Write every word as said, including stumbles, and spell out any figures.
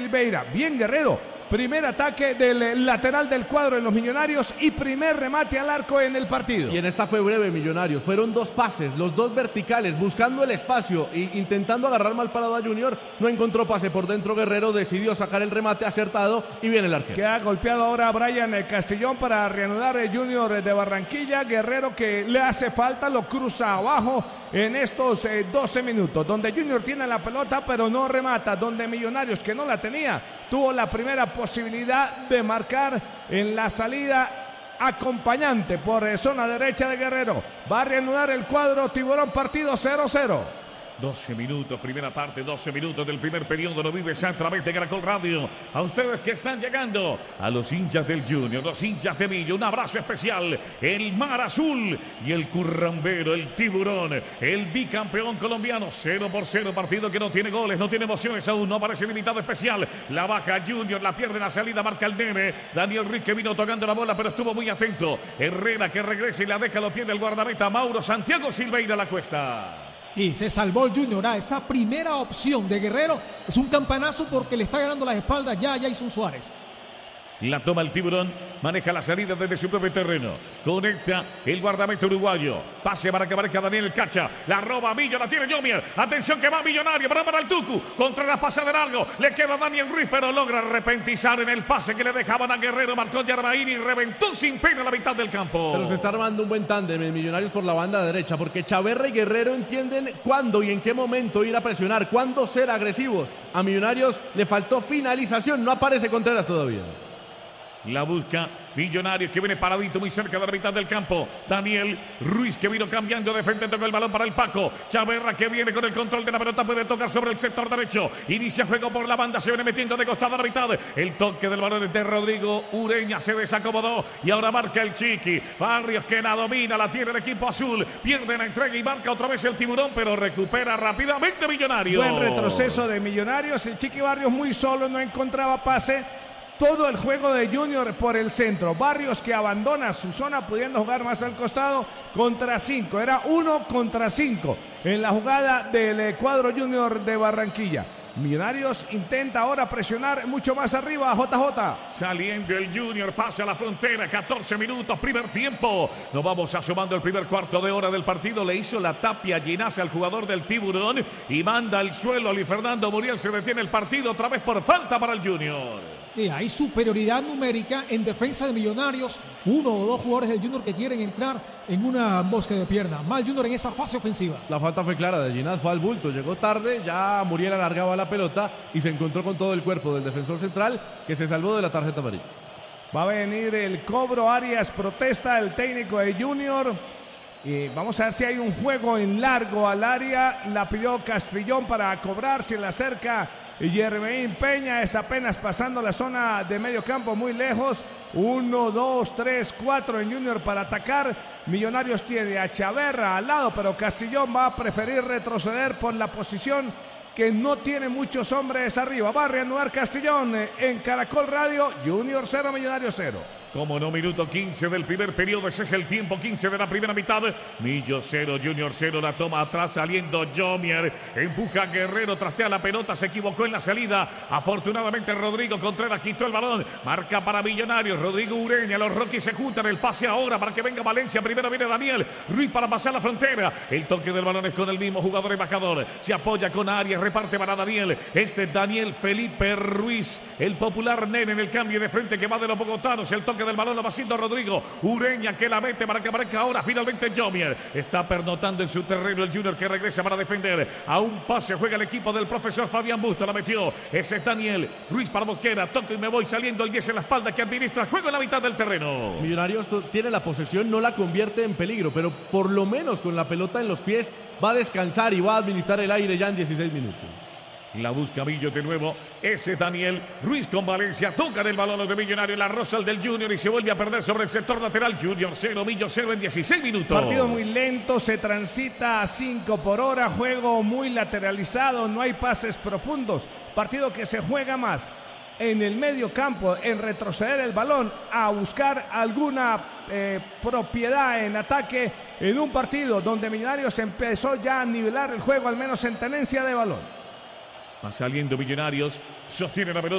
Silveira. Bien Guerrero. Primer ataque del lateral del cuadro en los Millonarios y primer remate al arco en el partido. Y en esta fue breve, Millonarios. Fueron dos pases, los dos verticales, buscando el espacio e intentando agarrar mal parado a Junior. No encontró pase por dentro. Guerrero decidió sacar el remate acertado y viene el arquero. Queda golpeado ahora Brian Castillón para reanudar el Junior de Barranquilla. Guerrero, que le hace falta, lo cruza abajo en estos eh, doce minutos, donde Junior tiene la pelota pero no remata, donde Millonarios, que no la tenía, tuvo la primera posibilidad de marcar en la salida acompañante por eh, zona derecha de Guerrero. Va a reanudar el cuadro Tiburón, partido cero cero. doce minutos, primera parte, doce minutos del primer periodo. Lo vive a través de Caracol Radio. A ustedes que están llegando, a los hinchas del Junior, los hinchas de Millo, un abrazo especial. El Mar Azul y el Currambero, el Tiburón, el bicampeón colombiano. Cero por cero, partido que no tiene goles, no tiene emociones aún, no aparece el invitado especial. La baja Junior, la pierde en la salida, marca el nene. Daniel Ruiz, que vino tocando la bola, pero estuvo muy atento. Herrera, que regresa y la deja a los pies del guardameta Mauro Santiago Silveira la cuesta. Y se salvó el Junior a esa primera opción de Guerrero. Es un campanazo porque le está ganando las espaldas ya a Jason Suárez. La toma el Tiburón, maneja la salida desde su propio terreno. Conecta el guardameta uruguayo. Pase para que aparezca Daniel Cacha. La roba Millo, la tiene Jomier. Atención que va Millonario, para para el Tucu. Contra la pasa de largo. Le queda Daniel Ruiz, pero logra repentizar en el pase que le dejaban a Guerrero. Marcó Yarmaín y reventó sin pena la mitad del campo. Pero se está armando un buen tándem en Millonarios por la banda derecha, porque Chaverra y Guerrero entienden cuándo y en qué momento ir a presionar, cuándo ser agresivos. A Millonarios le faltó finalización, no aparece Contreras todavía. La busca Millonarios, que viene paradito muy cerca de la mitad del campo. Daniel Ruiz, que vino cambiando de frente, toca el balón para el Paco. Chaverra, que viene con el control de la pelota, puede tocar sobre el sector derecho. Inicia juego por la banda, se viene metiendo de costado a la mitad. El toque del balón es de Rodrigo Ureña, se desacomodó y ahora marca el Chiqui. Barrios, que la domina, la tiene el equipo azul. Pierde la entrega y marca otra vez el Tiburón, pero recupera rápidamente Millonarios. Buen retroceso de Millonarios. El Chiqui Barrios muy solo, no encontraba pase. Todo el juego de Junior por el centro. Barrios, que abandona su zona pudiendo jugar más al costado, contra cinco. Era uno contra cinco en la jugada del cuadro Junior de Barranquilla. Millonarios intenta ahora presionar mucho más arriba a J J. Saliendo el Junior, pasa a la frontera, catorce minutos, primer tiempo. Nos vamos asomando el primer cuarto de hora del partido. Le hizo la tapia Ginás al jugador del Tiburón y manda al suelo a Luis Fernando Muriel. Se detiene el partido otra vez por falta para el Junior. Y hay superioridad numérica en defensa de Millonarios. Uno o dos jugadores del Junior que quieren entrar en una bosque de pierna. Mal Junior en esa fase ofensiva. La falta fue clara de Ginás, fue al bulto. Llegó tarde, ya Muriel alargaba la pelota y se encontró con todo el cuerpo del defensor central, que se salvó de la tarjeta amarilla. Va a venir el cobro. Arias protesta, el técnico de Junior. Y vamos a ver si hay un juego en largo al área. La pidió Castrillón para cobrar. Se le acerca Yermeín Peña. Es apenas pasando la zona de medio campo, muy lejos. Uno, dos, tres, cuatro en Junior para atacar. Millonarios tiene a Chaverra al lado, pero Castrillón va a preferir retroceder por la posición que no tiene muchos hombres arriba. Va a reanudar Castrillón en Caracol Radio. Junior cero, Millonarios cero. Como no, minuto quince del primer periodo. Ese es el tiempo, quince de la primera mitad. Millo cero, Junior cero. La toma atrás, saliendo Jomier. Empuja a Guerrero, trastea la pelota. Se equivocó en la salida. Afortunadamente Rodrigo Contreras quitó el balón. Marca para Millonarios. Rodrigo Ureña. Los Rockies se juntan. El pase ahora para que venga Valencia. Primero viene Daniel Ruiz para pasar la frontera. El toque del balón es con el mismo jugador embajador. Se apoya con Arias. Reparte para Daniel. Este es Daniel Felipe Ruiz, el popular nene en el cambio de frente que va de los bogotanos. El toque del balón lo va haciendo Rodrigo Ureña, que la mete para que aparezca ahora finalmente Jomier. Está pernotando en su terreno el Junior, que regresa para defender. A un pase juega el equipo del profesor Fabián Busto. La metió. Ese es Daniel Ruiz para Mosquera. Toco y me voy, saliendo el diez en la espalda, que administra juego en la mitad del terreno. Millonarios tiene la posesión, no la convierte en peligro, pero por lo menos con la pelota en los pies va a descansar y va a administrar el aire ya en dieciséis minutos. La busca Millo de nuevo. Ese Daniel Ruiz con Valencia. Tocan el balón de Millonario. La Rosal del Junior y se vuelve a perder sobre el sector lateral. Junior cero, Millo cero en dieciséis minutos. Partido muy lento. Se transita a cinco por hora. Juego muy lateralizado. No hay pases profundos. Partido que se juega más en el medio campo, en retroceder el balón, a buscar alguna eh, propiedad en ataque, en un partido donde Millonarios empezó ya a nivelar el juego, al menos en tenencia de balón. Va saliendo Millonarios, sostiene la pelota.